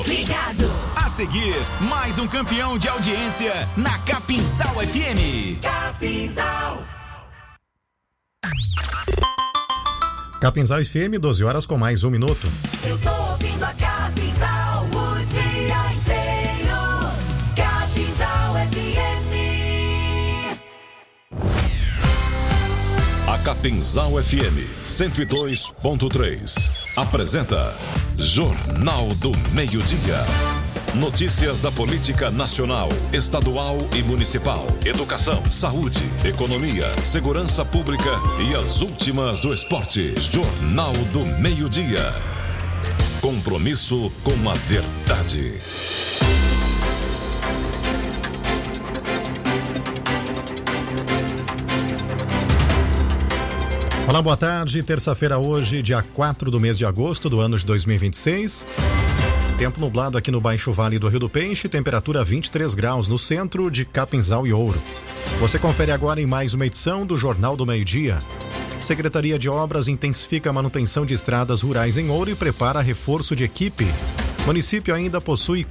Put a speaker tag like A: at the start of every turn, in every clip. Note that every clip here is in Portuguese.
A: Ligado.
B: A seguir, mais um campeão de audiência na Capinzal FM.
A: Capinzal.
C: Capinzal FM, 12 horas com mais 1 minuto.
A: Eu tô ouvindo a Capinzal o dia inteiro. Capinzal FM.
D: A Capinzal FM 102.3 apresenta Jornal do Meio-Dia. Notícias da política nacional, estadual e municipal, educação, saúde, economia, segurança pública e as últimas do esporte. Jornal do Meio-Dia. Compromisso com a verdade.
C: Olá, boa tarde. Terça-feira hoje, dia 4 do mês de agosto do ano de 2026. Tempo nublado aqui no Baixo Vale do Rio do Peixe, temperatura 23 graus no centro de Capinzal e Ouro. Você confere agora em mais uma edição do Jornal do Meio-Dia. Secretaria de Obras intensifica a manutenção de estradas rurais em Ouro e prepara reforço de equipe. O município ainda possui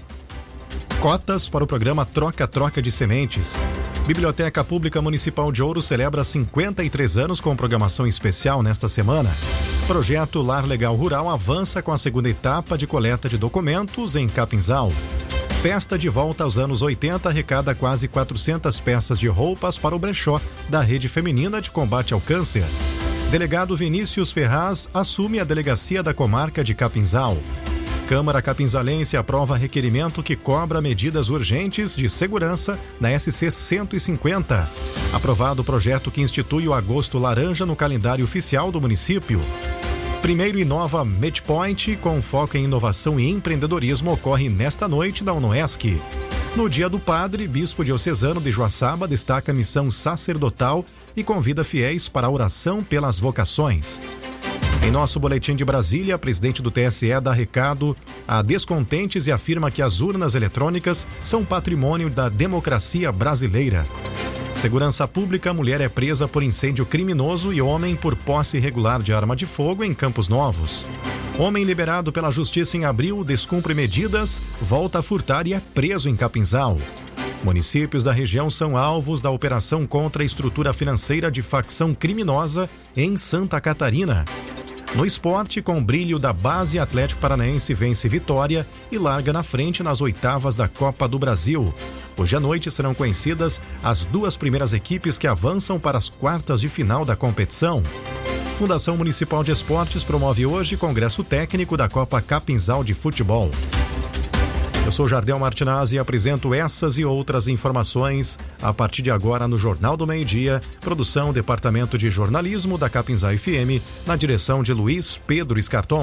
C: cotas para o programa Troca-Troca de Sementes. Biblioteca Pública Municipal de Ouro celebra 53 anos com programação especial nesta semana. Projeto Lar Legal Rural avança com a segunda etapa de coleta de documentos em Capinzal. Festa de volta aos anos 80 arrecada quase 400 peças de roupas para o brechó da Rede Feminina de Combate ao Câncer. Delegado Vinícius Ferraz assume a delegacia da comarca de Capinzal. Câmara Capinzalense aprova requerimento que cobra medidas urgentes de segurança na SC 150. Aprovado o projeto que institui o Agosto Laranja no calendário oficial do município. Primeiro Inova Medpoint, com foco em inovação e empreendedorismo, ocorre nesta noite na UNOESC. No Dia do Padre, Bispo Diocesano de Joaçaba destaca a missão sacerdotal e convida fiéis para a oração pelas vocações. Em nosso boletim de Brasília, a presidente do TSE dá recado a descontentes e afirma que as urnas eletrônicas são patrimônio da democracia brasileira. Segurança Pública, mulher é presa por incêndio criminoso e homem por posse irregular de arma de fogo em Campos Novos. Homem liberado pela Justiça em abril descumpre medidas, volta a furtar e é preso em Capinzal. Municípios da região são alvos da operação contra a estrutura financeira de facção criminosa em Santa Catarina. No esporte, com o brilho da base, Atlético Paranaense vence Vitória e larga na frente nas oitavas da Copa do Brasil. Hoje à noite serão conhecidas as duas primeiras equipes que avançam para as quartas de final da competição. Fundação Municipal de Esportes promove hoje Congresso Técnico da Copa Capinzal de Futebol. Eu sou Jardel Martinazzi e apresento essas e outras informações a partir de agora no Jornal do Meio-Dia, produção Departamento de Jornalismo da Capinzal FM, na direção de Luiz Pedro Escarton.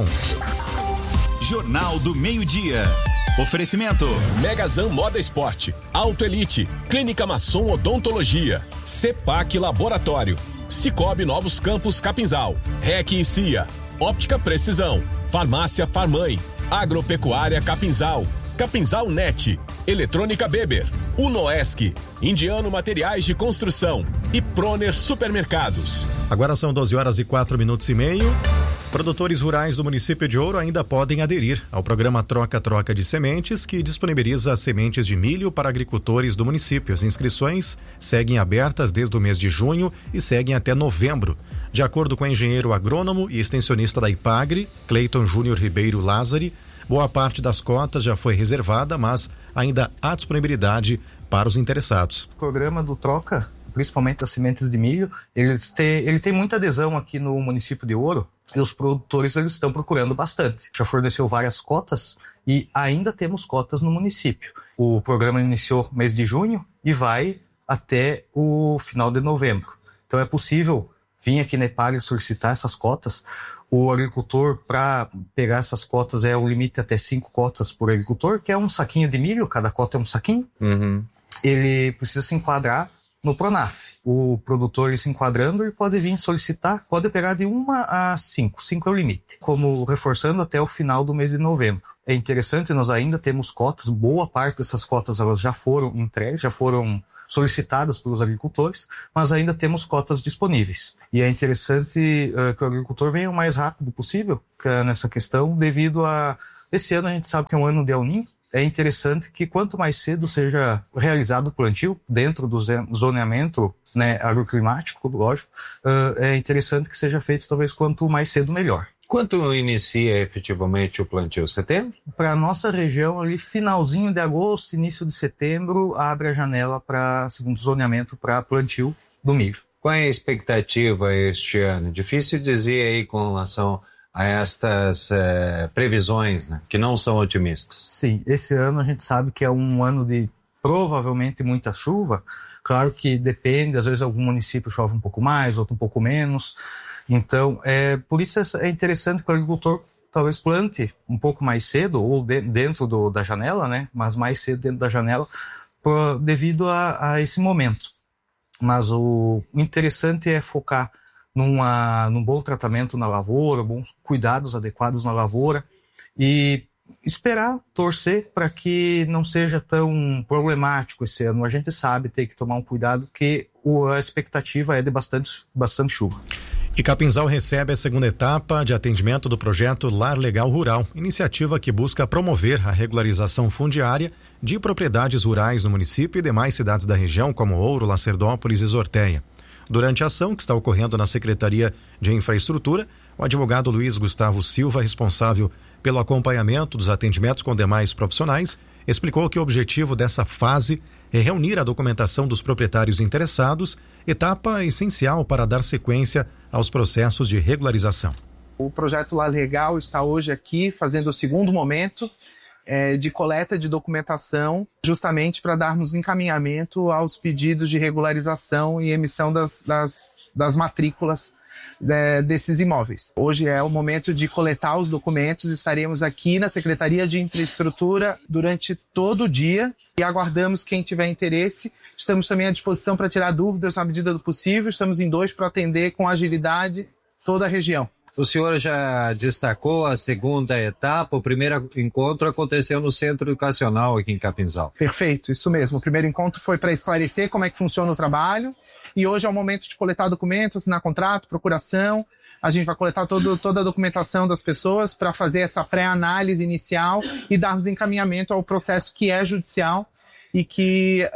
B: Jornal do Meio-Dia. Oferecimento:
E: Megazan Moda Esporte, Auto Elite, Clínica Masson Odontologia, Cepac Laboratório, Cicobi Novos Campos Capinzal, REC e CIA, Óptica Precisão, Farmácia Farmãe, Agropecuária Capinzal, Capinzal Net, Eletrônica Beber, UNOESC, Indiano Materiais de Construção e Proner Supermercados.
C: Agora são 12 horas e 4 minutos e meio. Produtores rurais do município de Ouro ainda podem aderir ao programa Troca-Troca de Sementes, que disponibiliza sementes de milho para agricultores do município. As inscrições seguem abertas desde o mês de junho e seguem até novembro. De acordo com o engenheiro agrônomo e extensionista da IPAGRE, Cleiton Júnior Ribeiro Lázari, boa parte das cotas já foi reservada, mas ainda há disponibilidade para os interessados.
F: O programa do Troca, principalmente as sementes de milho, ele tem muita adesão aqui no município de Ouro e os produtores eles estão procurando bastante. Já forneceu várias cotas e ainda temos cotas no município. O programa iniciou no mês de junho e vai até o final de novembro. Então é possível vir aqui na IPAGRE solicitar essas cotas. O agricultor, para pegar essas cotas, o limite até 5 cotas por agricultor, que é um saquinho de milho, cada cota é um saquinho. Ele precisa se enquadrar no Pronaf. O produtor, ele se enquadrando, ele pode vir solicitar, pode pegar de 1 a 5. 5 é o limite. Como reforçando até o final do mês de novembro. É interessante, nós ainda temos cotas, boa parte dessas cotas elas já foram entregues, já foram solicitadas pelos agricultores, mas ainda temos cotas disponíveis. E é interessante que o agricultor venha o mais rápido possível nessa questão, devido a Esse ano a gente sabe que é um ano de El Niño. É interessante que quanto mais cedo seja realizado o plantio, dentro do zoneamento, né, agroclimático, lógico, é interessante que seja feito talvez quanto mais cedo melhor.
G: Quando inicia efetivamente o plantio? Setembro?
F: Para a nossa região, ali finalzinho de agosto, início de setembro, abre a janela para segundo zoneamento para plantio do milho.
G: Qual é a expectativa este ano? Difícil dizer aí com relação a estas previsões, né, que não são otimistas.
F: Sim, esse ano a gente sabe que é um ano de provavelmente muita chuva. Claro que depende, às vezes algum município chove um pouco mais, outro um pouco menos. Então, por isso é interessante que o agricultor talvez plante um pouco mais cedo, ou dentro da janela, né, mas mais cedo dentro da janela, devido a esse momento. Mas o interessante é focar num bom tratamento na lavoura, bons cuidados adequados na lavoura e esperar, torcer para que não seja tão problemático esse ano. A gente sabe ter que tomar um cuidado que a expectativa é de bastante chuva.
C: E Capinzal recebe a segunda etapa de atendimento do projeto Lar Legal Rural, iniciativa que busca promover a regularização fundiária de propriedades rurais no município e demais cidades da região, como Ouro, Lacerdópolis e Zorteia. Durante a ação que está ocorrendo na Secretaria de Infraestrutura, o advogado Luiz Gustavo Silva, responsável pelo acompanhamento dos atendimentos com demais profissionais, explicou que o objetivo dessa fase é reunir a documentação dos proprietários interessados, etapa essencial para dar sequência aos processos de regularização.
H: O projeto Lar Legal está hoje aqui fazendo o segundo momento de coleta de documentação, justamente para darmos encaminhamento aos pedidos de regularização e emissão das matrículas desses imóveis. Hoje é o momento de coletar os documentos, estaremos aqui na Secretaria de Infraestrutura durante todo o dia e aguardamos quem tiver interesse. Estamos também à disposição para tirar dúvidas na medida do possível, estamos em 2 para atender com agilidade toda a região.
G: O senhor já destacou a segunda etapa, o primeiro encontro aconteceu no Centro Educacional aqui em Capinzal.
H: Perfeito, isso mesmo. O primeiro encontro foi para esclarecer como é que funciona o trabalho e hoje é o momento de coletar documentos, assinar contrato, procuração. A gente vai coletar toda a documentação das pessoas para fazer essa pré-análise inicial e darmos encaminhamento ao processo que é judicial e que...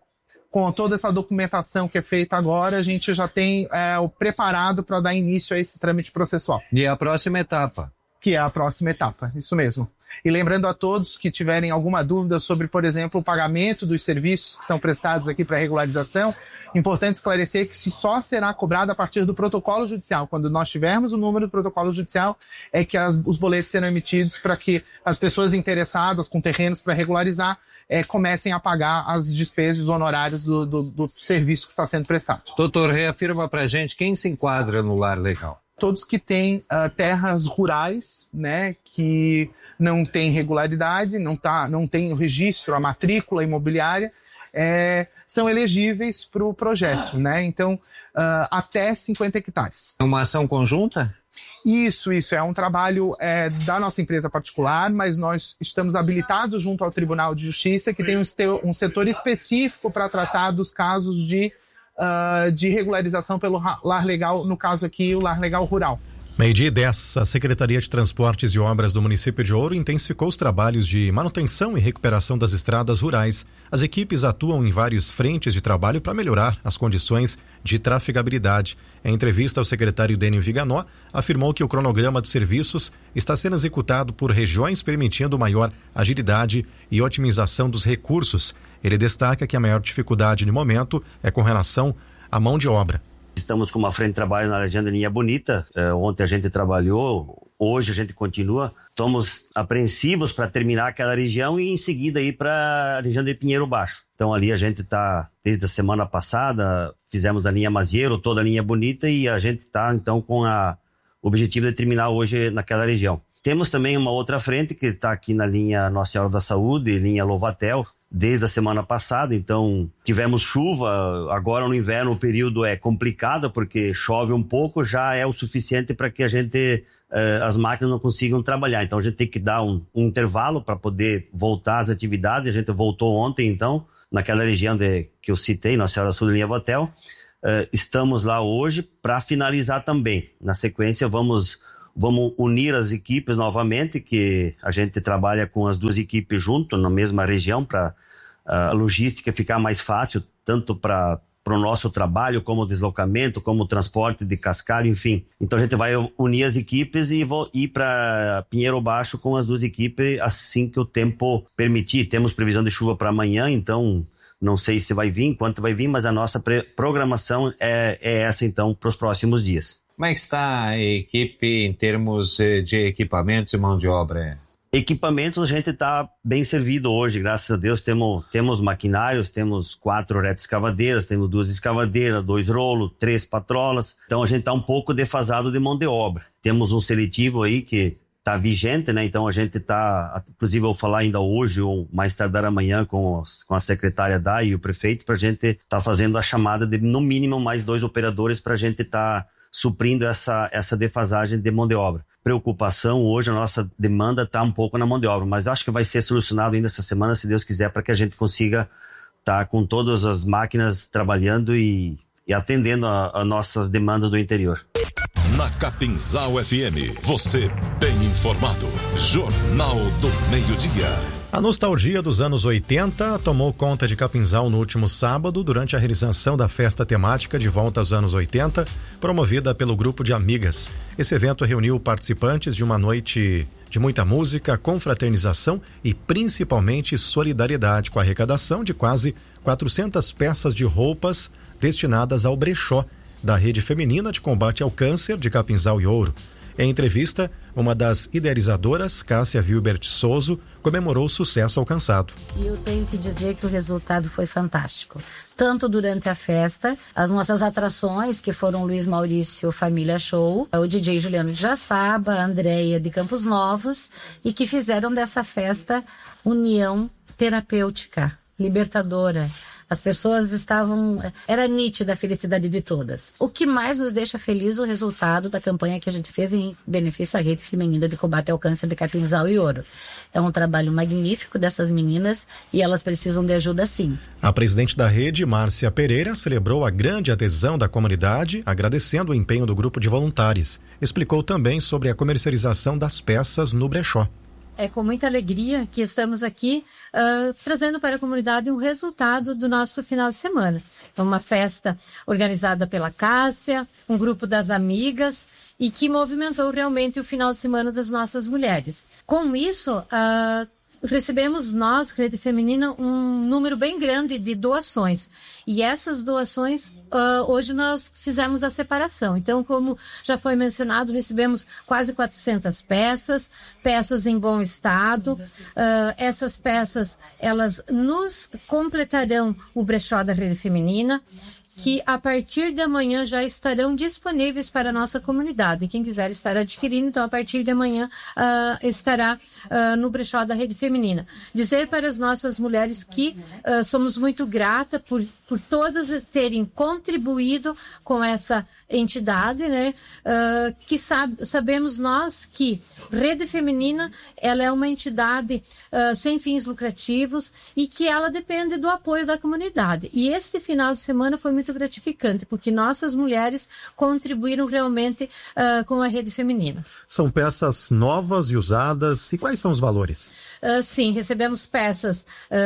H: com toda essa documentação que é feita agora, a gente já tem o preparado para dar início a esse trâmite processual.
G: E a próxima etapa?
H: Que é a próxima etapa, isso mesmo. E lembrando a todos que tiverem alguma dúvida sobre, por exemplo, o pagamento dos serviços que são prestados aqui para regularização, importante esclarecer que só será cobrado a partir do protocolo judicial. Quando nós tivermos o número do protocolo judicial, é que os boletos serão emitidos para que as pessoas interessadas com terrenos para regularizar comecem a pagar as despesas e os honorários do serviço que está sendo prestado.
G: Doutor, reafirma para a gente quem se enquadra no Lar Legal.
H: Todos que têm terras rurais, né, que não têm regularidade, não tem o registro, a matrícula imobiliária, são elegíveis para o projeto, né? Então, até 50 hectares.
G: É uma ação conjunta?
H: Isso. É um trabalho da nossa empresa particular, mas nós estamos habilitados junto ao Tribunal de Justiça, que tem um setor específico para tratar dos casos de regularização pelo Lar Legal, no caso aqui, o Lar Legal Rural.
C: 12:10, a Secretaria de Transportes e Obras do município de Ouro intensificou os trabalhos de manutenção e recuperação das estradas rurais. As equipes atuam em várias frentes de trabalho para melhorar as condições de trafegabilidade. Em entrevista, o secretário Dênio Viganó afirmou que o cronograma de serviços está sendo executado por regiões, permitindo maior agilidade e otimização dos recursos. Ele destaca que a maior dificuldade no momento é com relação à mão de obra.
I: Estamos com uma frente de trabalho na região da Linha Bonita. Ontem a gente trabalhou, hoje a gente continua. Estamos apreensivos para terminar aquela região e em seguida ir para a região de Pinheiro Baixo. Então ali a gente está, desde a semana passada, fizemos a linha Mazieiro, toda a Linha Bonita e a gente está então com o objetivo de terminar hoje naquela região. Temos também uma outra frente que está aqui na linha Nossa Senhora da Saúde, linha Louvatel, desde a semana passada, então tivemos chuva, agora no inverno o período é complicado porque chove um pouco, já é o suficiente para que as máquinas não consigam trabalhar, então a gente tem que dar um intervalo para poder voltar às atividades. A gente voltou ontem então, naquela região que eu citei, Nossa Senhora da Saúde, linha Louvatel. Estamos lá hoje para finalizar também. Na sequência vamos vamos unir as equipes novamente, que a gente trabalha com as duas equipes junto na mesma região para a logística ficar mais fácil, tanto para o nosso trabalho, como deslocamento, como transporte de cascalho, enfim. Então a gente vai unir as equipes e vou ir para Pinheiro Baixo com as duas equipes assim que o tempo permitir. Temos previsão de chuva para amanhã, então não sei se vai vir, quanto vai vir, mas a nossa programação é essa então para os próximos dias.
G: Como é que está a equipe em termos de equipamentos e mão de obra?
I: Equipamentos, a gente está bem servido hoje, graças a Deus. Temos maquinários, temos 4 retroescavadeiras, temos 2 escavadeiras, 2 rolos, 3 patrolas. Então a gente está um pouco defasado de mão de obra. Temos um seletivo aí que está vigente, né? Então a gente está, inclusive eu vou falar ainda hoje ou mais tardar amanhã com a secretária Dai e o prefeito para a gente estar fazendo a chamada de no mínimo mais 2 operadores para a gente estar suprindo essa defasagem de mão de obra. Preocupação hoje, a nossa demanda está um pouco na mão de obra, mas acho que vai ser solucionado ainda essa semana, se Deus quiser, para que a gente consiga estar com todas as máquinas trabalhando e atendendo a nossas demandas do interior.
D: Na Capinzal FM, você bem informado. Jornal do Meio-Dia.
C: A nostalgia dos anos 80 tomou conta de Capinzal no último sábado, durante a realização da festa temática de volta aos anos 80, promovida pelo grupo de amigas. Esse evento reuniu participantes de uma noite de muita música, confraternização e principalmente solidariedade, com a arrecadação de quase 400 peças de roupas destinadas ao brechó da Rede Feminina de Combate ao Câncer de Capinzal e Ouro. Em entrevista, uma das idealizadoras, Cássia Wilbert Souza, comemorou o sucesso alcançado.
J: E eu tenho que dizer que o resultado foi fantástico. Tanto durante a festa, as nossas atrações, que foram Luiz Maurício Família Show, o DJ Juliano de Jaçaba, a Andréia de Campos Novos, e que fizeram dessa festa união terapêutica, libertadora. As pessoas estavam... Era nítida a felicidade de todas. O que mais nos deixa feliz é o resultado da campanha que a gente fez em benefício à Rede Feminina de Combate ao Câncer de Capinzal e Ouro. É um trabalho magnífico dessas meninas e elas precisam de ajuda sim.
C: A presidente da rede, Márcia Pereira, celebrou a grande adesão da comunidade, agradecendo o empenho do grupo de voluntários. Explicou também sobre a comercialização das peças no brechó.
K: É com muita alegria que estamos aqui trazendo para a comunidade um resultado do nosso final de semana. É uma festa organizada pela Cássia, um grupo das amigas e que movimentou realmente o final de semana das nossas mulheres. Com isso, recebemos nós, Rede Feminina, um número bem grande de doações. E essas doações, hoje nós fizemos a separação. Então, como já foi mencionado, recebemos quase 400 peças em bom estado. Essas peças, elas nos completarão o brechó da Rede Feminina, que a partir de amanhã já estarão disponíveis para a nossa comunidade. Quem quiser estar adquirindo, então a partir de amanhã estará no brechó da Rede Feminina. Dizer para as nossas mulheres que somos muito gratas por todas terem contribuído com essa entidade, né? Que sabemos nós que Rede Feminina, ela é uma entidade sem fins lucrativos e que ela depende do apoio da comunidade. E este final de semana foi muito gratificante, porque nossas mulheres contribuíram realmente com a Rede Feminina.
C: São peças novas e usadas, e quais são os valores?
K: Sim, recebemos peças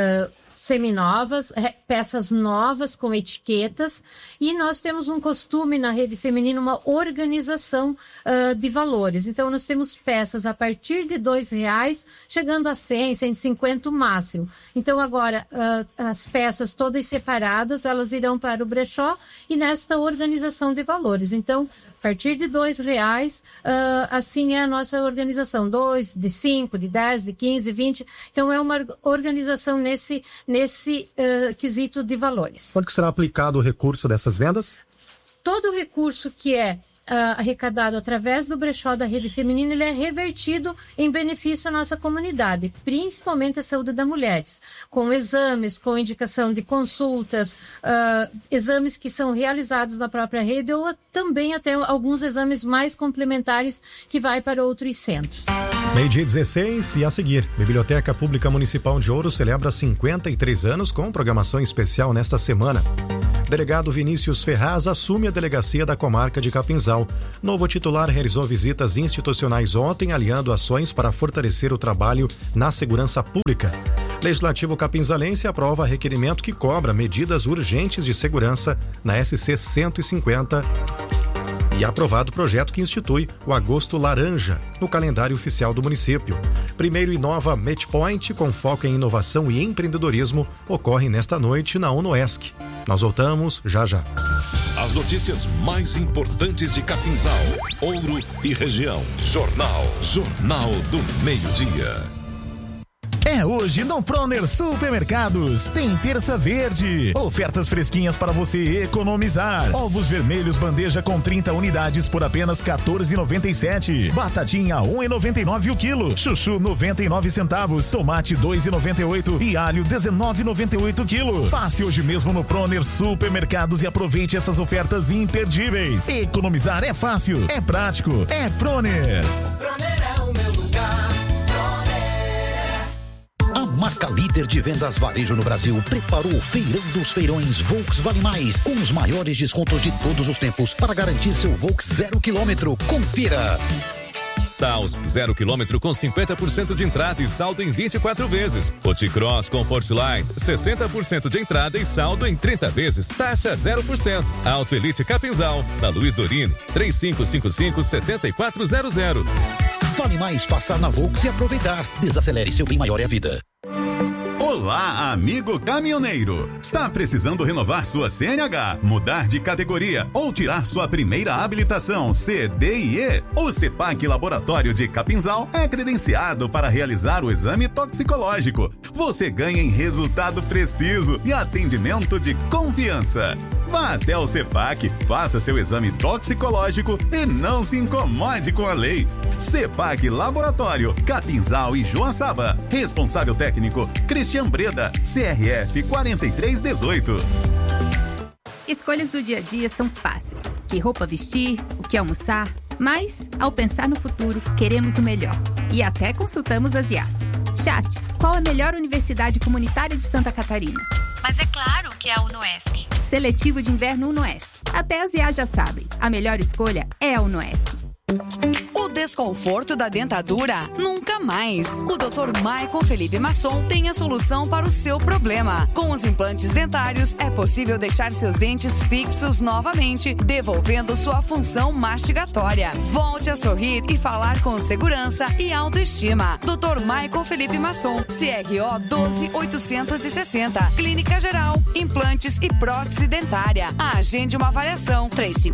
K: seminovas, peças novas com etiquetas, e nós temos um costume na Rede Feminina, uma organização de valores. Então nós temos peças a partir de R$2, chegando a 100, 150 o máximo. Então agora as peças todas separadas, elas irão para o brechó e nesta organização de valores. Então, a partir de R$2, assim é a nossa organização, 2, de 5, de 10, de 15, 20. Então é uma organização nesse quesito de valores.
C: Quando que será aplicado o recurso dessas vendas?
K: Todo o recurso que é arrecadado através do brechó da Rede Feminina, ele é revertido em benefício à nossa comunidade, principalmente a saúde das mulheres, com exames, com indicação de consultas, exames que são realizados na própria rede ou também até alguns exames mais complementares que vai para outros centros.
C: Meio-dia 16 e a seguir, Biblioteca Pública Municipal de Ouro celebra 53 anos com programação especial nesta semana. Delegado Vinícius Ferraz assume a delegacia da comarca de Capinzal. Novo titular realizou visitas institucionais ontem, aliando ações para fortalecer o trabalho na segurança pública. Legislativo capinzalense aprova requerimento que cobra medidas urgentes de segurança na SC 150. E aprovado o projeto que institui o Agosto Laranja no calendário oficial do município. Primeiro Inova Matchpoint, com foco em inovação e empreendedorismo, ocorre nesta noite na UNOESC. Nós voltamos já já.
D: As notícias mais importantes de Capinzal, Ouro e região. Jornal do Meio-Dia.
B: É hoje no Proner Supermercados. Tem terça verde. Ofertas fresquinhas para você economizar. Ovos vermelhos bandeja com 30 unidades por apenas R$14,97. Batatinha R$1,99 o quilo. Chuchu 99 centavos. Tomate R$2,98 e alho R$19,98 o quilo. Passe hoje mesmo no Proner Supermercados e aproveite essas ofertas imperdíveis. Economizar é fácil, é prático, é Proner.
L: Proner é o meu lugar.
M: A marca líder de vendas varejo no Brasil preparou o Feirão dos Feirões Volks Vale Mais, com os maiores descontos de todos os tempos para garantir seu Volks 0 km. Confira!
N: Taos 0 km com 50% de entrada e saldo em 24 vezes. Oticross Comfortline 60% de entrada e saldo em 30 vezes. Taxa 0%. Auto Elite Capinzal, na Luiz Dorini 3555-7400.
M: Vale mais passar na Volks e aproveitar. Desacelere, seu bem maior é a vida.
O: Olá, amigo caminhoneiro! Está precisando renovar sua CNH, mudar de categoria ou tirar sua primeira habilitação C, D e E? O CEPAC Laboratório de Capinzal é credenciado para realizar o exame toxicológico. Você ganha em resultado preciso e atendimento de confiança. Vá até o CEPAC, faça seu exame toxicológico e não se incomode com a lei. CEPAC Laboratório, Capinzal e Joaçaba. Responsável técnico, Cristian Breda, CRF 4318.
P: Escolhas do dia a dia são fáceis. Que roupa vestir, o que almoçar. Mas, ao pensar no futuro, queremos o melhor. E até consultamos as IAs. Chat, qual a melhor universidade comunitária de Santa Catarina?
Q: Mas é claro que é a UNOESC.
P: Seletivo de inverno UNOESC. Até as IAs já sabem. A melhor escolha é a UNOESC.
R: O desconforto da dentadura? Nunca mais. O Dr. Michael Felipe Masson tem a solução para o seu problema. Com os implantes dentários, é possível deixar seus dentes fixos novamente, devolvendo sua função mastigatória. Volte a sorrir e falar com segurança e autoestima. Dr. Michael Felipe Masson, CRO 12860. Clínica Geral, implantes e prótese dentária. Agende uma avaliação.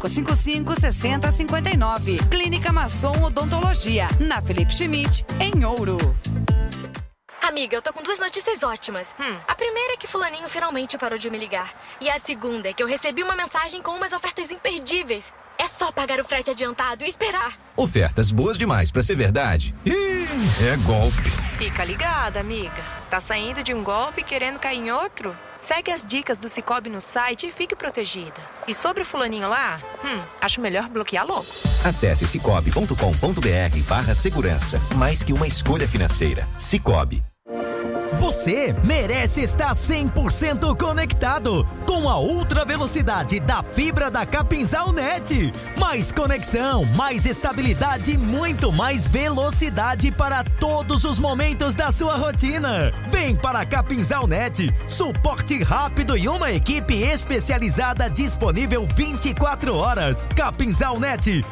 R: 3555-6059. Clínica Masson Odontologia, na Felipe Schmidt, em Ouro.
Q: Amiga, eu tô com duas notícias ótimas. A primeira é que fulaninho finalmente parou de me ligar. E a segunda é que eu recebi uma mensagem com umas ofertas imperdíveis. É só pagar o frete adiantado e esperar.
S: Ofertas boas demais pra ser verdade. É golpe.
T: Fica ligada, amiga. Tá saindo de um golpe querendo cair em outro? Segue as dicas do Cicobi no site e fique protegida. E sobre o fulaninho lá, acho melhor bloquear logo.
S: Acesse cicobi.com.br/segurança. Mais que uma escolha financeira. Cicobi.
U: Você merece estar 100% conectado com a ultra velocidade da fibra da Capinzal Net. Mais conexão, mais estabilidade e muito mais velocidade para todos os momentos da sua rotina. Vem para a Capinzal Net, suporte rápido e uma equipe especializada disponível 24 horas. Capinzal Net,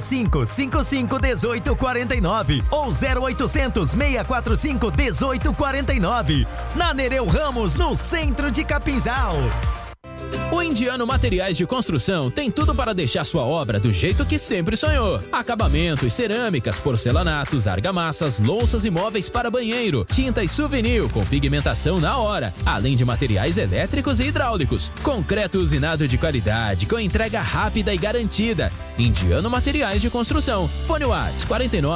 U: 3555-1849 ou 0800-645-1849. Na Nereu Ramos, no centro de Capinzal.
V: O Indiano Materiais de Construção tem tudo para deixar sua obra do jeito que sempre sonhou. Acabamentos, cerâmicas, porcelanatos, argamassas, louças e móveis para banheiro, tinta e souvenir com pigmentação na hora, além de materiais elétricos e hidráulicos. Concreto usinado de qualidade, com entrega rápida e garantida. Indiano Materiais de Construção. Fone Whats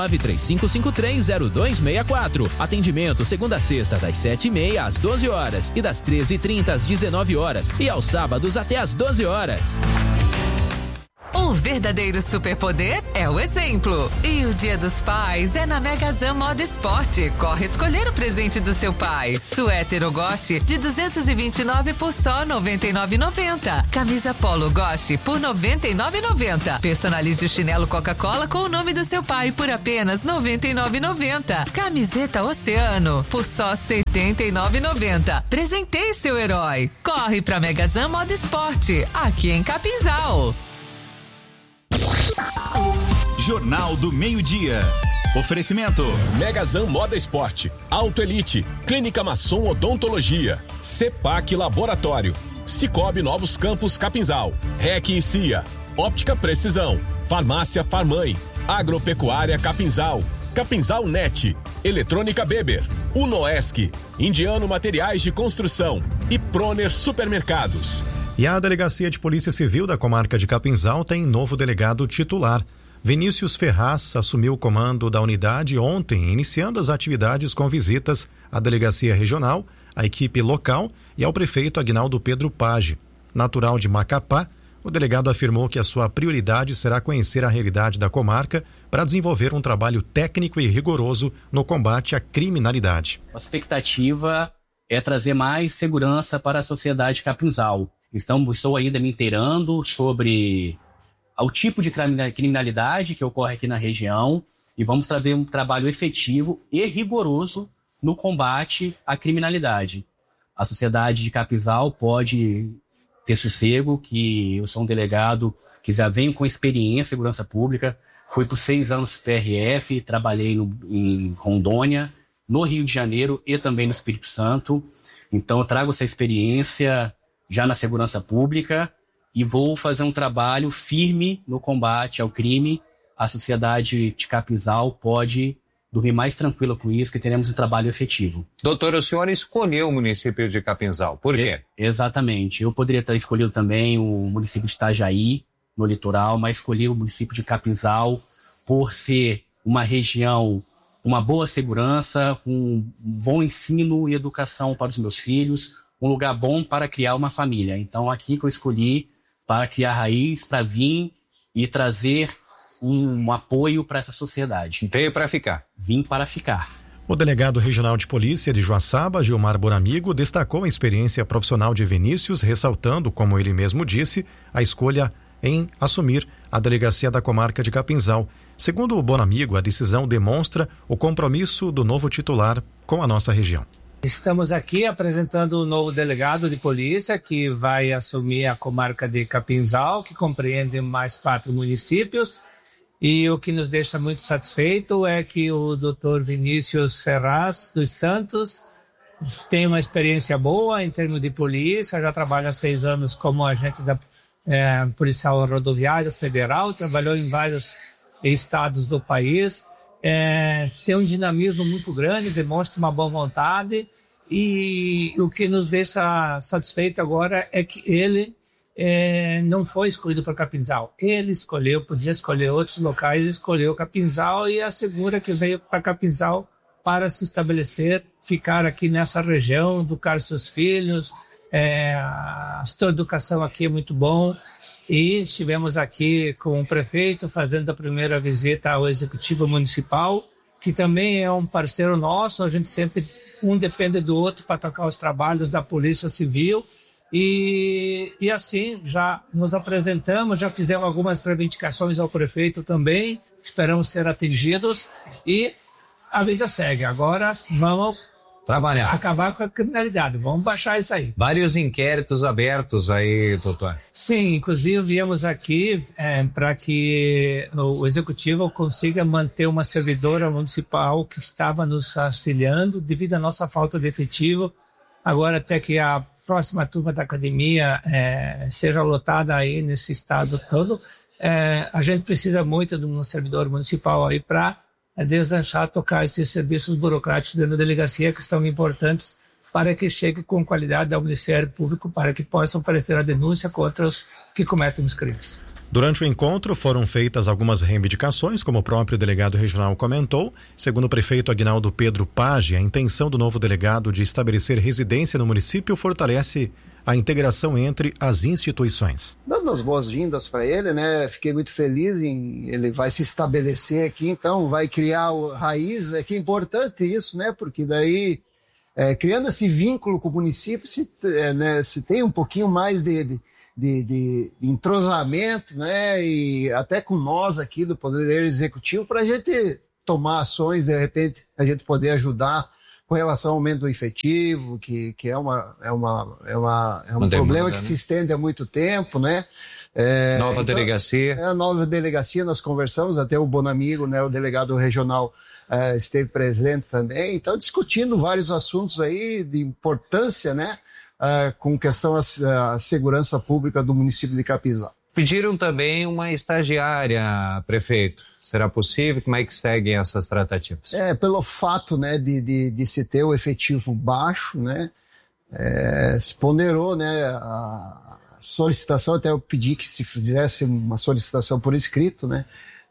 V: 49-3553-0264. Atendimento segunda a sexta das 7h30 às 12 horas e das 13h30 às 19 horas e aos sábados até às 12 horas.
A: O verdadeiro superpoder é o exemplo. E o Dia dos Pais é na Megazan Moda Esporte. Corre escolher o presente do seu pai. Suéter ou Goshi de 229 por só R$ 99,90. Camisa Polo Goshi por R$ 99,90. Personalize o chinelo Coca-Cola com o nome do seu pai por apenas R$ 99,90. Camiseta Oceano por só R$ 79,90. Presenteie seu herói. Corre pra Megazan Moda Esporte, aqui em Capinzal.
E: Jornal do Meio-Dia. Oferecimento:
W: Megazan Moda Esporte, Auto Elite, Clínica Masson Odontologia, Cepac Laboratório, Cicobi Novos Campos Capinzal, REC e CIA, Óptica Precisão, Farmácia Farmãe, Agropecuária Capinzal, Capinzal Net, Eletrônica Beber, Unoesc, Indiano Materiais de Construção e Proner Supermercados.
C: E a Delegacia de Polícia Civil da Comarca de Capinzal tem novo delegado titular. Vinícius Ferraz assumiu o comando da unidade ontem, iniciando as atividades com visitas à Delegacia Regional, à equipe local e ao prefeito Aguinaldo Pedro Page. Natural de Macapá, o delegado afirmou que a sua prioridade será conhecer a realidade da comarca para desenvolver um trabalho técnico e rigoroso no combate à criminalidade.
X: A expectativa é trazer mais segurança para a sociedade Capinzal. Estou ainda me inteirando sobre o tipo de criminalidade que ocorre aqui na região e vamos trazer um trabalho efetivo e rigoroso no combate à criminalidade. A sociedade de Capinzal pode ter sossego, que eu sou um delegado que já venho com experiência em segurança pública, fui por 6 anos PRF, trabalhei em Rondônia, no Rio de Janeiro e também no Espírito Santo. Então eu trago essa experiência já na segurança pública e vou fazer um trabalho firme no combate ao crime. A sociedade de Capinzal pode dormir mais tranquila com isso, que teremos um trabalho efetivo.
G: Doutor, o senhor escolheu o município de Capinzal, por quê?
X: Exatamente. Eu poderia ter escolhido também o município de Itajaí, no litoral, mas escolhi o município de Capinzal por ser uma região com uma boa segurança, com um bom ensino e educação para os meus filhos, um lugar bom para criar uma família. Então, aqui que eu escolhi para criar raiz, para vir e trazer um apoio para essa sociedade.
G: Veio para ficar.
X: Vim para ficar.
C: O delegado regional de polícia de Joaçaba, Gilmar Bonamigo, destacou a experiência profissional de Vinícius, ressaltando, como ele mesmo disse, a escolha em assumir a delegacia da comarca de Capinzal. Segundo o Bonamigo, a decisão demonstra o compromisso do novo titular com a nossa região.
Y: Estamos aqui apresentando o novo delegado de polícia que vai assumir a comarca de Capinzal, que compreende mais 4 municípios. E o que nos deixa muito satisfeito é que o Dr. Vinícius Ferraz dos Santos tem uma experiência boa em termos de polícia, já trabalha há 6 anos como agente da Policial Rodoviário Federal, trabalhou em vários estados do país. Tem um dinamismo muito grande, demonstra uma boa vontade e o que nos deixa satisfeito agora é que ele não foi escolhido para Capinzal. Ele escolheu, podia escolher outros locais, escolheu Capinzal e assegura que veio para Capinzal para se estabelecer, ficar aqui nessa região, educar seus filhos. A sua educação aqui é muito bom. E estivemos aqui com o prefeito fazendo a primeira visita ao Executivo Municipal, que também é um parceiro nosso, a gente sempre, um depende do outro para tocar os trabalhos da Polícia Civil. E assim, já nos apresentamos, já fizemos algumas reivindicações ao prefeito também, esperamos ser atendidos e a vida segue. Agora vamos
G: trabalhar,
Y: acabar com a criminalidade, vamos baixar isso aí.
G: Vários inquéritos abertos aí, doutor.
Y: Sim, inclusive viemos aqui para que o Executivo consiga manter uma servidora municipal que estava nos auxiliando devido à nossa falta de efetivo. Agora até que a próxima turma da academia seja lotada aí nesse estado todo, a gente precisa muito de um servidor municipal aí para deslanchar, tocar esses serviços burocráticos dentro da delegacia que são importantes para que chegue com qualidade ao Ministério Público, para que possam oferecer a denúncia contra os que cometem os crimes.
C: Durante o encontro foram feitas algumas reivindicações, como o próprio delegado regional comentou. Segundo o prefeito Aguinaldo Pedro Page, a intenção do novo delegado de estabelecer residência no município fortalece a integração entre as instituições.
F: Dando as boas-vindas para ele, né? Fiquei muito feliz ele vai se estabelecer aqui, então vai criar raiz, que é importante isso, né? Porque daí, criando esse vínculo com o município, se tem um pouquinho mais de entrosamento, né? E até com nós aqui do Poder Executivo, para a gente tomar ações, de repente a gente poder ajudar com relação ao aumento do efetivo, que é um problema que se estende há muito tempo, né?
G: Nova delegacia.
F: A nova delegacia, nós conversamos, até o Bonamigo, né, o delegado regional, esteve presente também, então discutindo vários assuntos aí de importância, né, com questão à segurança pública do município de Capinzal.
G: Pediram também uma estagiária, prefeito. Será possível? Como é que seguem essas tratativas?
F: Pelo fato, né, de se ter o efetivo baixo, né, se ponderou, né, a solicitação, até eu pedi que se fizesse uma solicitação por escrito, né,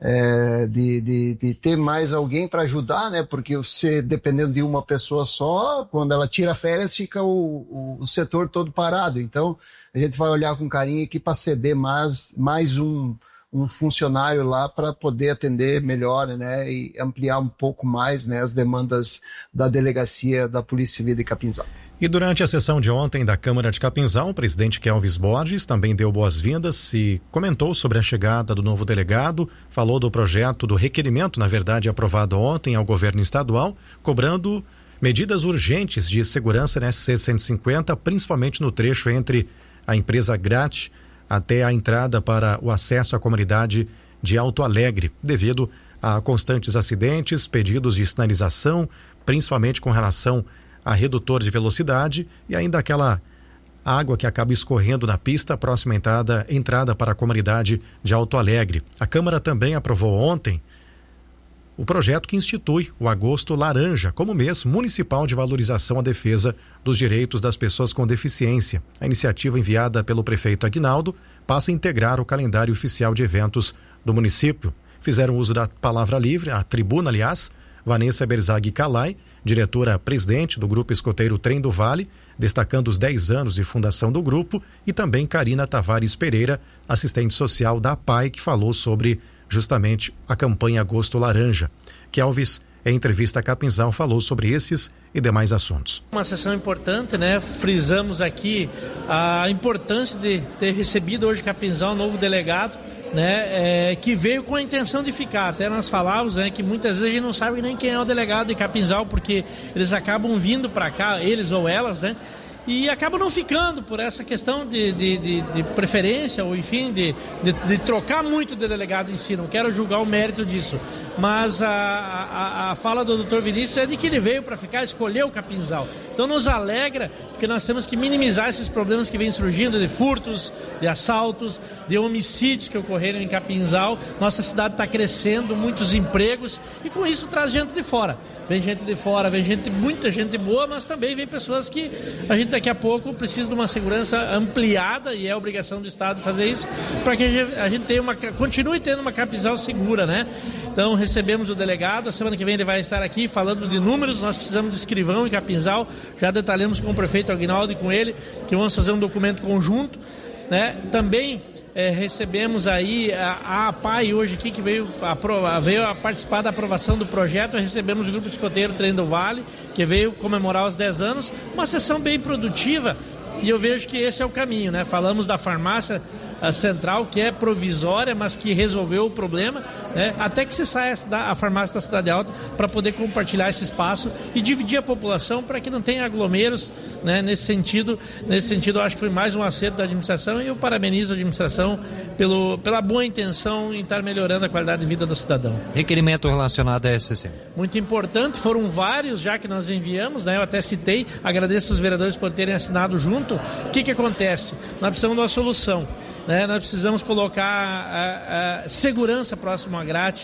F: de ter mais alguém para ajudar, né, porque você, dependendo de uma pessoa só, quando ela tira férias, fica o setor todo parado. Então, a gente vai olhar com carinho aqui para ceder mais um funcionário lá para poder atender melhor, né, e ampliar um pouco mais, né, as demandas da delegacia da Polícia Civil de Capinzal.
C: E durante a sessão de ontem da Câmara de Capinzal, o presidente Kelvis Borges também deu boas-vindas e comentou sobre a chegada do novo delegado, falou do projeto, do requerimento, na verdade, aprovado ontem ao governo estadual, cobrando medidas urgentes de segurança na SC 150, principalmente no trecho entre a empresa Grat até a entrada para o acesso à comunidade de Alto Alegre, devido a constantes acidentes, pedidos de sinalização, principalmente com relação a redutor de velocidade e ainda aquela água que acaba escorrendo na pista próxima à entrada para a comunidade de Alto Alegre. A Câmara também aprovou ontem o projeto que institui o Agosto Laranja como mês municipal de valorização à defesa dos direitos das pessoas com deficiência. A iniciativa enviada pelo prefeito Aguinaldo passa a integrar o calendário oficial de eventos do município. Fizeram uso da palavra livre, a tribuna, aliás, Vanessa Berzag Calai, diretora-presidente do Grupo Escoteiro Trem do Vale, destacando os 10 anos de fundação do grupo, e também Karina Tavares Pereira, assistente social da APAI, que falou sobre justamente a campanha Agosto Laranja. Kelvis, em entrevista a Capinzal, falou sobre esses e demais assuntos.
Y: Uma sessão importante, né? Frisamos aqui a importância de ter recebido hoje Capinzal, um novo delegado, né, que veio com a intenção de ficar. Até nós falávamos, né, que muitas vezes a gente não sabe nem quem é o delegado de Capinzal, porque eles acabam vindo para cá, eles ou elas, né, e acabam não ficando por essa questão de preferência, ou enfim, de trocar muito de delegado em si. Não quero julgar o mérito disso, mas a fala do Dr. Vinícius é de que ele veio para ficar, escolheu o Capinzal. Então nos alegra, porque nós temos que minimizar esses problemas que vêm surgindo de furtos, de assaltos, de homicídios que ocorreram em Capinzal. Nossa cidade está crescendo, muitos empregos, e com isso traz gente de fora. Vem gente de fora, vem muita gente boa, mas também vem pessoas que a gente daqui a pouco precisa de uma segurança ampliada, e é obrigação do Estado fazer isso, para que a gente continue tendo uma Capinzal segura, né? Então recebemos o delegado, a semana que vem ele vai estar aqui falando de números. Nós precisamos de escrivão em Capinzal, já detalhamos com o prefeito Aguinaldo e com ele, que vamos fazer um documento conjunto, né? Também recebemos aí a APAI hoje aqui, que veio a participar da aprovação do projeto. Recebemos o Grupo de Escoteiro Trem do Vale, que veio comemorar os 10 anos, uma sessão bem produtiva, e eu vejo que esse é o caminho, né? Falamos da farmácia central, que é provisória, mas que resolveu o problema, né? Até que se saia a farmácia da Cidade Alta, para poder compartilhar esse espaço e dividir a população para que não tenha aglomeros, né? Nesse sentido, eu acho que foi mais um acerto da administração, e eu parabenizo a administração pela boa intenção em estar melhorando a qualidade de vida do cidadão.
G: Requerimento relacionado à SCC.
Y: Muito importante, foram vários já que nós enviamos, né? Eu até citei, agradeço os vereadores por terem assinado junto. O que acontece? Nós precisamos de uma solução, né? Nós precisamos colocar a segurança próximo à Grat,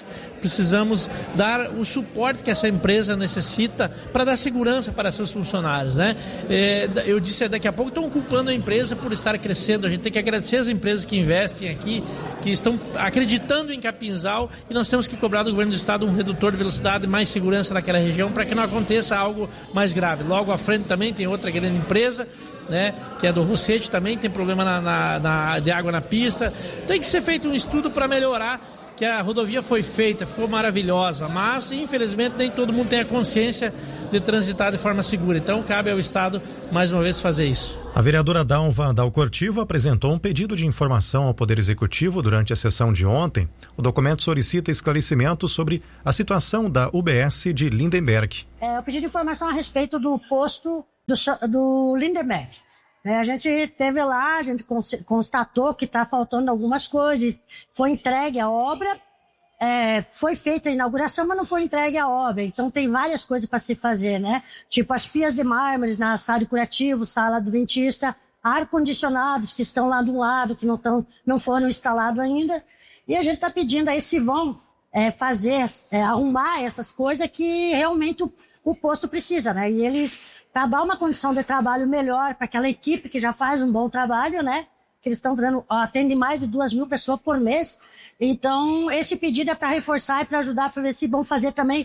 D: precisamos dar o suporte que essa empresa necessita para dar segurança para seus funcionários, né? Eu disse daqui a pouco, estão culpando a empresa por estar crescendo. A gente tem que agradecer as empresas que investem aqui, que estão acreditando em Capinzal, e nós temos que cobrar do governo do estado um redutor de velocidade, mais segurança naquela região, para que não aconteça algo mais grave. Logo à frente também tem outra grande empresa, né, que é do Rossete, também tem problema de água na pista. Tem que ser feito um estudo para melhorar, que a rodovia foi feita, ficou maravilhosa, mas infelizmente nem todo mundo tem a consciência de transitar de forma segura. Então cabe ao estado mais uma vez fazer isso.
C: A vereadora Dalva Dalcortivo apresentou um pedido de informação ao Poder Executivo durante a sessão de ontem. O documento solicita esclarecimento sobre a situação da UBS de Lindenberg.
H: Eu pedi de informação a respeito do posto do Lindenberg. A gente teve lá, a gente constatou que está faltando algumas coisas, foi entregue a obra, foi feita a inauguração, mas não foi entregue a obra, então tem várias coisas para se fazer, né? Tipo as pias de mármores na sala de curativo, sala do dentista, ar-condicionados que estão lá do lado, que não foram instalados ainda, e a gente está pedindo aí se vão arrumar essas coisas que realmente o posto precisa, né? E eles, para dar uma condição de trabalho melhor para aquela equipe que já faz um bom trabalho, né? Que eles estão fazendo, atende mais de 2.000 pessoas por mês. Então, esse pedido é para reforçar e para ajudar para ver se vão fazer também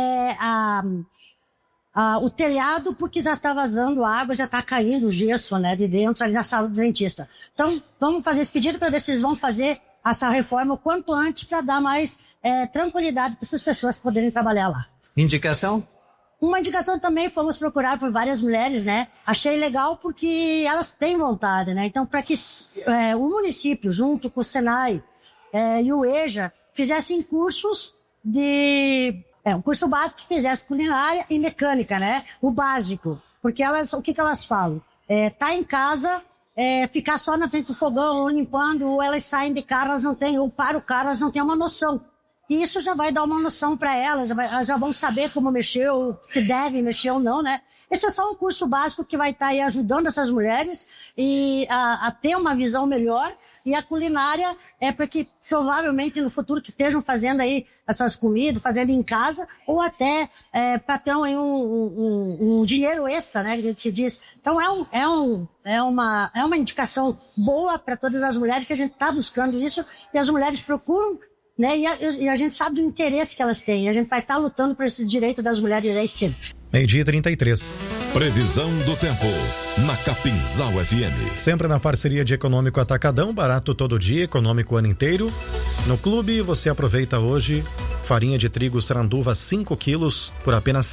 H: o telhado, porque já está vazando água, já está caindo o gesso, né? De dentro ali na sala do dentista. Então, vamos fazer esse pedido para ver se eles vão fazer essa reforma o quanto antes para dar mais tranquilidade para essas pessoas poderem trabalhar lá.
G: Indicação?
H: Uma indicação também, fomos procurar por várias mulheres, né? Achei legal porque elas têm vontade, né? Então, para que o município, junto com o Senai e o EJA, fizessem cursos um curso básico que fizesse culinária e mecânica, né? O básico. Porque o que elas falam? Tá em casa, ficar só na frente do fogão, ou limpando, ou elas saem de carro, elas não têm, ou para o carro, elas não têm uma noção. E isso já vai dar uma noção para elas, já vão saber como mexer, ou se devem mexer ou não, né? Esse é só um curso básico que vai estar aí ajudando essas mulheres a ter uma visão melhor. E a culinária é para que provavelmente no futuro que estejam fazendo aí essas comidas, fazendo em casa, ou até para ter aí um dinheiro extra, né? Que a gente diz. Então é uma indicação boa para todas as mulheres, que a gente está buscando isso, e as mulheres procuram, né? E a gente sabe do interesse que elas têm. A gente vai estar lutando por esse direito das mulheres aí sempre.
C: 12:33.
I: Previsão do tempo na Capinzal FM.
C: Sempre na parceria de Econômico Atacadão, barato todo dia, econômico o ano inteiro. No clube você aproveita hoje farinha de trigo Saranduva 5 quilos por apenas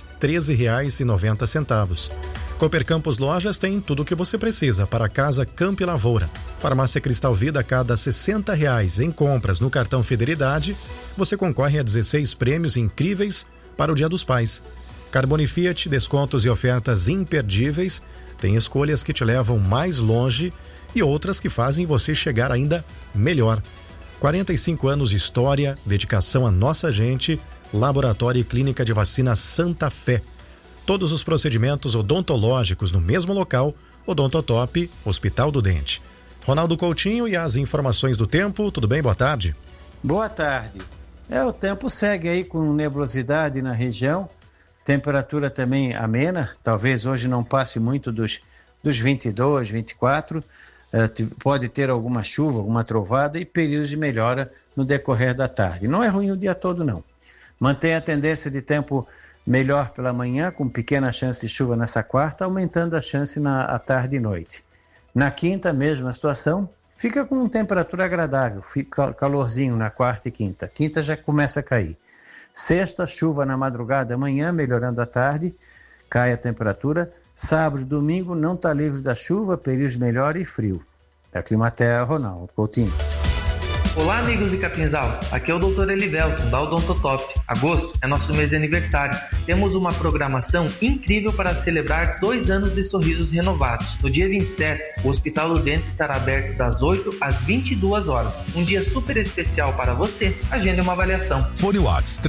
C: R$13,90. Cooper Campos Lojas tem tudo o que você precisa para casa, campo e lavoura. Farmácia Cristal Vida, a cada R$60 em compras no cartão Fidelidade, você concorre a 16 prêmios incríveis para o Dia dos Pais. Carbone Fiat, descontos e ofertas imperdíveis. Tem escolhas que te levam mais longe e outras que fazem você chegar ainda melhor. 45 anos de história, dedicação à nossa gente. Laboratório e Clínica de Vacina Santa Fé. Todos os procedimentos odontológicos no mesmo local. Odontotop, Hospital do Dente. Ronaldo Coutinho e as informações do tempo. Tudo bem? Boa tarde.
J: Boa tarde. O tempo segue aí com nebulosidade na região. Temperatura também amena, talvez hoje não passe muito dos 22, 24, pode ter alguma chuva, alguma trovada e períodos de melhora no decorrer da tarde. Não é ruim o dia todo, não. Mantém a tendência de tempo melhor pela manhã, com pequena chance de chuva nessa quarta, aumentando a chance à tarde e noite. Na quinta, mesma situação, fica com temperatura agradável, fica calorzinho na quarta e quinta. Quinta já começa a cair. Sexta, chuva na madrugada, amanhã, melhorando à tarde, cai a temperatura. Sábado e domingo não está livre da chuva, períodos melhor e frio. Da Climaterra, Ronaldo Coutinho.
K: Olá, amigos de Capinzal. Aqui é o Dr. Elivelton, da Odontotop. Agosto é nosso mês de aniversário. Temos uma programação incrível para celebrar 2 anos de sorrisos renovados. No dia 27, o Hospital do Dente estará aberto das 8 às 22 horas. Um dia super especial para você. Agende uma avaliação.
I: Fone Whats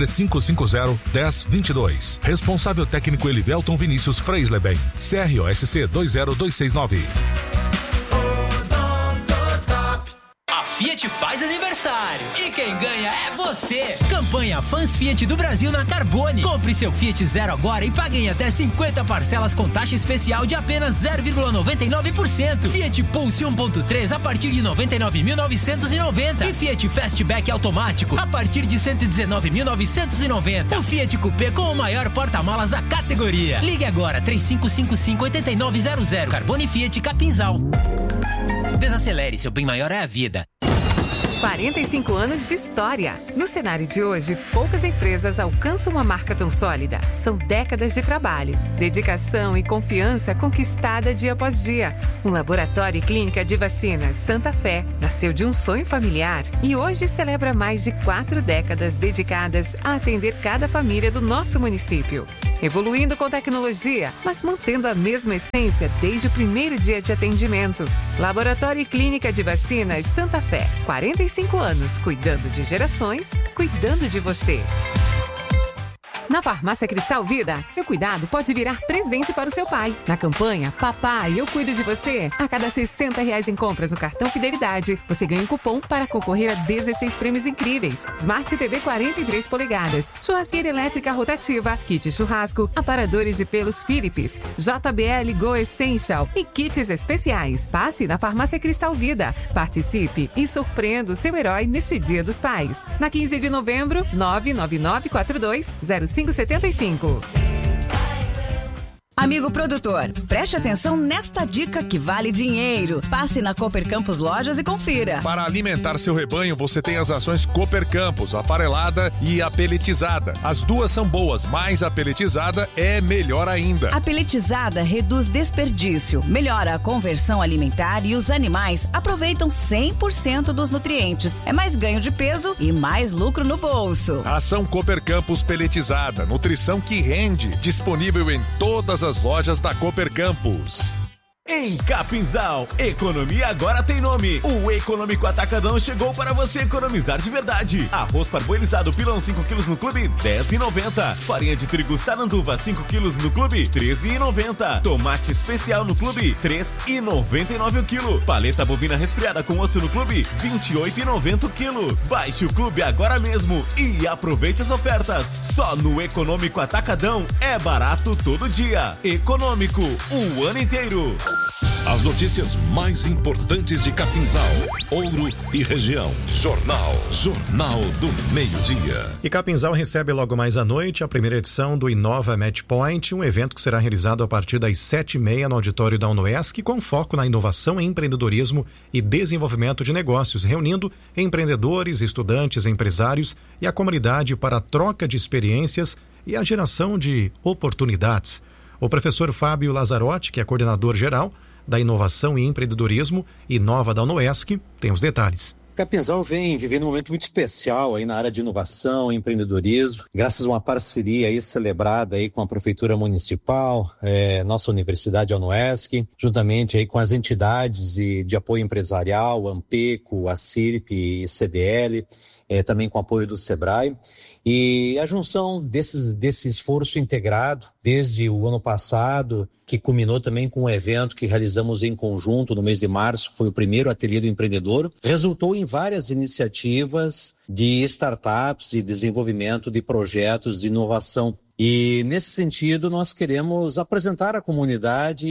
I: 3550-1022. Responsável técnico Elivelton Vinícius Freisleben. CROSC 20269.
Z: Fiat
B: Fiat faz aniversário. E quem ganha é você. Campanha Fãs Fiat do Brasil na Carbone. Compre seu Fiat Zero agora e pague em até 50 parcelas com taxa especial de apenas 0,99%. Fiat Pulse 1.3 a partir de 99.990. E Fiat Fastback automático a partir de 119.990. O Fiat Coupé com o maior porta-malas da categoria. Ligue agora 3555-8900. Carbone Fiat Capinzal. Desacelere, seu bem maior é a vida.
L: 45 anos de história. No cenário de hoje, poucas empresas alcançam uma marca tão sólida. São décadas de trabalho, dedicação e confiança conquistada dia após dia. Um laboratório e clínica de vacinas Santa Fé nasceu de um sonho familiar e hoje celebra mais de 4 décadas dedicadas a atender cada família do nosso município. Evoluindo com tecnologia, mas mantendo a mesma essência desde o primeiro dia de atendimento. Laboratório e Clínica de Vacinas Santa Fé. 45 anos, cuidando de gerações, cuidando de você. Na Farmácia Cristal Vida, seu cuidado pode virar presente para o seu pai. Na campanha Papai, eu cuido de você, a cada R$60 em compras no cartão Fidelidade, você ganha um cupom para concorrer a 16 prêmios incríveis. Smart TV 43 polegadas, churrasqueira elétrica rotativa, kit churrasco, aparadores de pelos Philips, JBL Go Essential e kits especiais. Passe na Farmácia Cristal Vida, participe e surpreenda o seu herói neste Dia dos Pais. Na 15 de novembro, 999420575.
R: Amigo produtor, preste atenção nesta dica que vale dinheiro. Passe na Cooper Campus Lojas e confira.
M: Para alimentar seu rebanho, você tem as ações Cooper Campus, a farelada e a peletizada. As duas são boas, mas a peletizada é melhor ainda.
R: A peletizada reduz desperdício, melhora a conversão alimentar e os animais aproveitam 100% dos nutrientes. É mais ganho de peso e mais lucro no bolso.
M: Ação Cooper Campus peletizada, nutrição que rende, disponível em todas as lojas da Cooper Campus.
N: Em Capinzal, economia agora tem nome. O Econômico Atacadão chegou para você economizar de verdade. Arroz parboilizado pilão 5 kg no clube, R$10,90. Farinha de trigo Saranduva 5 kg no clube, R$13,90. Tomate especial no clube, R$3,99 o quilo. Paleta bovina resfriada com osso no clube, R$28,90 o quilo. Baixe o clube agora mesmo e aproveite as ofertas. Só no Econômico Atacadão é barato todo dia. Econômico, o ano inteiro.
I: As notícias mais importantes de Capinzal, Ouro e região. Jornal do Meio-Dia.
C: E Capinzal recebe logo mais à noite a primeira edição do Inova Match Point, um evento que será realizado a partir das 7h30 no auditório da UNOESC, com foco na inovação, empreendedorismo e desenvolvimento de negócios, reunindo empreendedores, estudantes, empresários e a comunidade para a troca de experiências e a geração de oportunidades. O professor Fábio Lazzarotti, que é coordenador geral da Inovação e Empreendedorismo Inova da UNOESC, tem os detalhes.
O: Capinzal vem vivendo um momento muito especial aí na área de inovação e empreendedorismo, graças a uma parceria aí celebrada aí com a Prefeitura Municipal, nossa Universidade UNOESC, juntamente aí com as entidades de apoio empresarial, Ampeco, a CIRP e CDL, também com apoio do Sebrae. E a junção desse esforço integrado, desde o ano passado, que culminou também com um evento que realizamos em conjunto no mês de março, que foi o primeiro Ateliê do Empreendedor, resultou em várias iniciativas de startups e desenvolvimento de projetos de inovação. E, nesse sentido, nós queremos apresentar à comunidade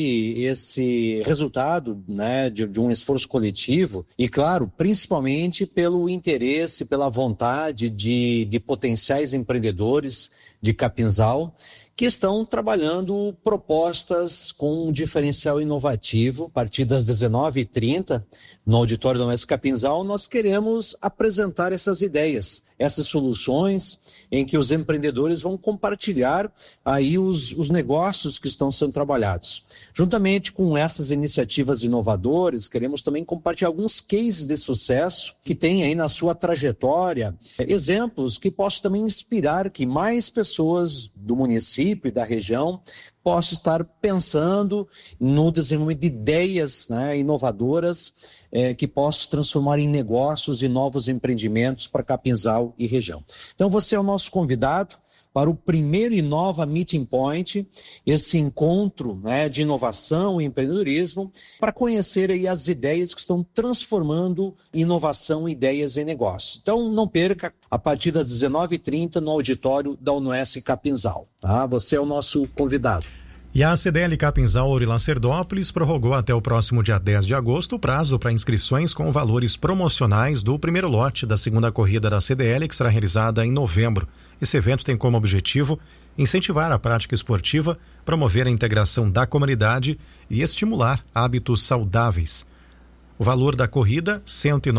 O: esse resultado, né, de um esforço coletivo e, claro, principalmente pelo interesse, pela vontade de potenciais empreendedores de Capinzal que estão trabalhando propostas com um diferencial inovativo. A partir das 19h30, no auditório da UNOESC Capinzal, nós queremos apresentar essas ideias, essas soluções em que os empreendedores vão compartilhar aí os negócios que estão sendo trabalhados. Juntamente com essas iniciativas inovadoras, queremos também compartilhar alguns cases de sucesso que tem aí na sua trajetória, exemplos que possam também inspirar que mais pessoas do município e da região possam estar pensando no desenvolvimento de ideias, né, inovadoras que possam se transformar em negócios e novos empreendimentos para Capinzal e região. Então você é o nosso convidado para o primeiro Inova Meeting Point, esse encontro, né, de inovação e empreendedorismo, para conhecer aí as ideias que estão transformando inovação, ideias em negócio. Então não perca, a partir das 19h30 no auditório da UniOeste Capinzal. Tá? Você é o nosso convidado.
C: E a CDL Capinzal Ouro e Lacerdópolis prorrogou até o próximo dia 10 de agosto o prazo para inscrições com valores promocionais do primeiro lote da segunda corrida da CDL, que será realizada em novembro. Esse evento tem como objetivo incentivar a prática esportiva, promover a integração da comunidade e estimular hábitos saudáveis. O valor da corrida, R$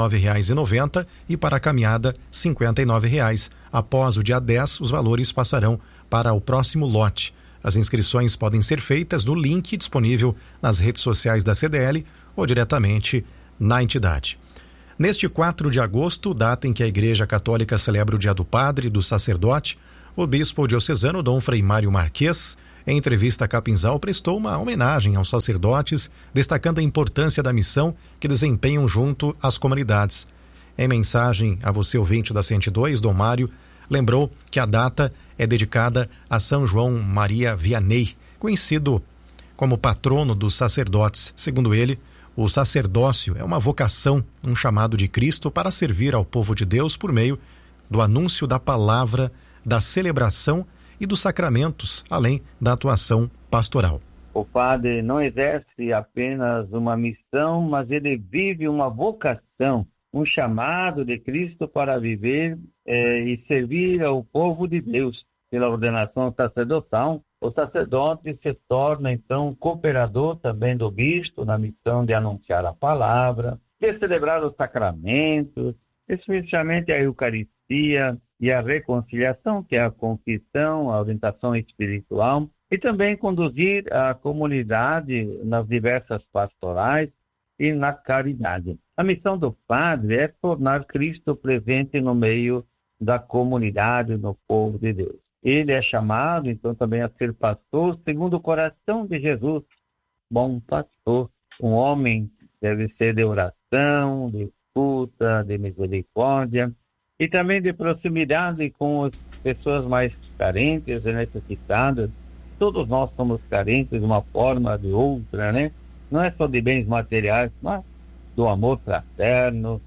C: 109,90 e para a caminhada, R$ 59,00. Após o dia 10, os valores passarão para o próximo lote. As inscrições podem ser feitas no link disponível nas redes sociais da CDL ou diretamente na entidade. Neste 4 de agosto, data em que a Igreja Católica celebra o Dia do Padre e do Sacerdote, o bispo diocesano Dom Frei Mário Marques, em entrevista à Capinzal, prestou uma homenagem aos sacerdotes, destacando a importância da missão que desempenham junto às comunidades. Em mensagem a você, ouvinte da 102, Dom Mário lembrou que a data é dedicada a São João Maria Vianney, conhecido como patrono dos sacerdotes. Segundo ele, o sacerdócio é uma vocação, um chamado de Cristo para servir ao povo de Deus por meio do anúncio da palavra, da celebração e dos sacramentos, além da atuação pastoral.
P: O padre não exerce apenas uma missão, mas ele vive uma vocação, um chamado de Cristo para viver e servir ao povo de Deus. Pela ordenação sacerdotal, o sacerdote se torna, então, cooperador também do bispo na missão de anunciar a palavra, de celebrar os sacramentos, especialmente a Eucaristia e a reconciliação, que é a confissão, a orientação espiritual, e também conduzir a comunidade nas diversas pastorais e na caridade. A missão do padre é tornar Cristo presente no meio da comunidade, no povo de Deus. Ele é chamado, então, também a ser pastor, segundo o coração de Jesus, bom pastor. Um homem deve ser de oração, de escuta, de misericórdia e também de proximidade com as pessoas mais carentes e necessitadas. Todos nós somos carentes de uma forma ou de outra, né? Não é só de bens materiais, mas do amor fraterno,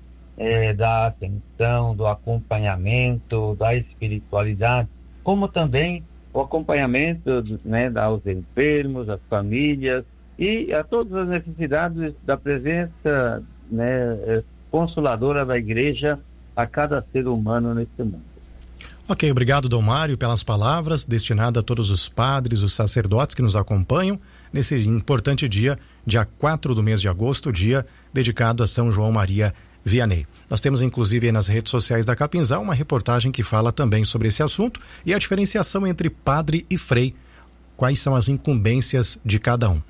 P: da atenção, do acompanhamento, da espiritualidade, como também o acompanhamento, né, aos enfermos, às famílias e a todas as necessidades da presença, né, consoladora da Igreja a cada ser humano neste mundo.
C: Ok, obrigado, Dom Mário, pelas palavras, destinado a todos os padres, os sacerdotes que nos acompanham nesse importante dia 4 do mês de agosto, dia dedicado a São João Maria Vianney. Nós temos inclusive aí nas redes sociais da Capinzal uma reportagem que fala também sobre esse assunto e a diferenciação entre padre e frei, quais são as incumbências de cada um.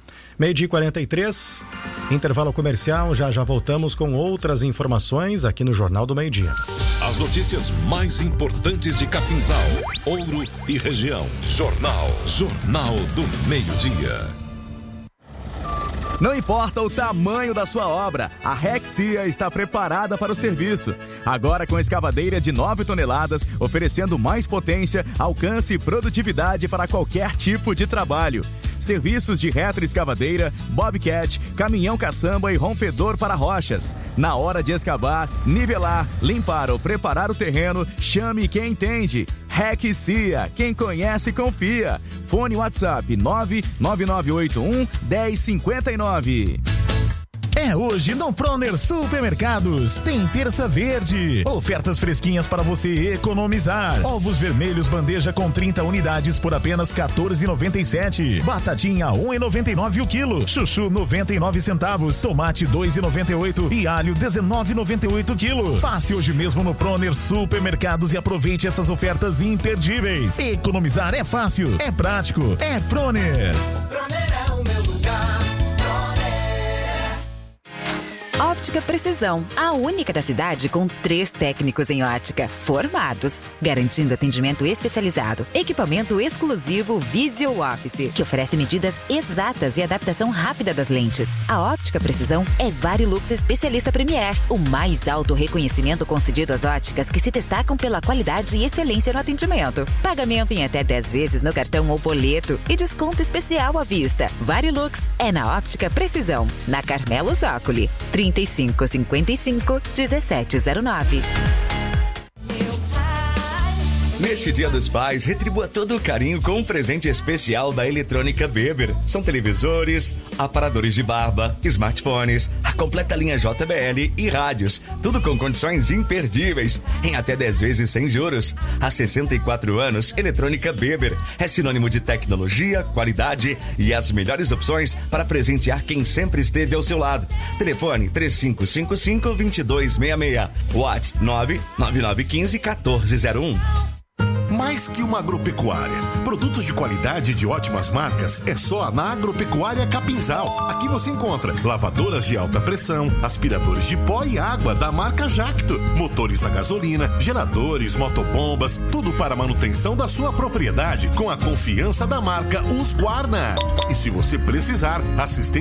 C: 12h43, intervalo comercial, já voltamos com outras informações aqui no Jornal do Meio-Dia.
I: As notícias mais importantes de Capinzal, Ouro e região. Jornal do Meio-Dia.
Q: Não importa o tamanho da sua obra, a Rexia está preparada para o serviço. Agora com escavadeira de 9 toneladas, oferecendo mais potência, alcance e produtividade para qualquer tipo de trabalho. Serviços de retroescavadeira, bobcat, caminhão caçamba e rompedor para rochas. Na hora de escavar, nivelar, limpar ou preparar o terreno, chame quem entende. Rexia, quem conhece confia. Fone WhatsApp 99981-1059.
S: É hoje no Proner Supermercados. Tem terça verde. Ofertas fresquinhas para você economizar. Ovos vermelhos bandeja com 30 unidades por apenas R$14,97. Batatinha 1,99 o quilo. Chuchu 99 centavos. Tomate 2,98 e alho 19,98 quilo. Passe hoje mesmo no Proner Supermercados e aproveite essas ofertas imperdíveis. Economizar é fácil, é prático, é Proner.
T: Proner é o meu lugar.
L: Óptica Precisão, a única da cidade com 3 técnicos em ótica, formados, garantindo atendimento especializado, equipamento exclusivo Visual Office, que oferece medidas exatas e adaptação rápida das lentes. A Óptica Precisão é Varilux especialista Premier, o mais alto reconhecimento concedido às óticas que se destacam pela qualidade e excelência no atendimento. Pagamento em até 10 vezes no cartão ou boleto e desconto especial à vista. Varilux é na Óptica Precisão, na Carmelo Zócoli, 3555-1709.
A: Neste Dia dos Pais, retribua todo o carinho com um presente especial da Eletrônica Weber. São televisores, aparadores de barba, smartphones, a completa linha JBL e rádios. Tudo com condições imperdíveis, em até 10 vezes sem juros. Há 64 anos, Eletrônica Weber é sinônimo de tecnologia, qualidade e as melhores opções para presentear quem sempre esteve ao seu lado. Telefone 3555-2266. WhatsApp 99915-1401.
S: Mais que uma agropecuária. Produtos de qualidade de ótimas marcas é só na Agropecuária Capinzal. Aqui você encontra lavadoras de alta pressão, aspiradores de pó e água da marca Jacto, motores a gasolina, geradores, motobombas, tudo para a manutenção da sua propriedade com a confiança da marca Husqvarna. E se você precisar, assistência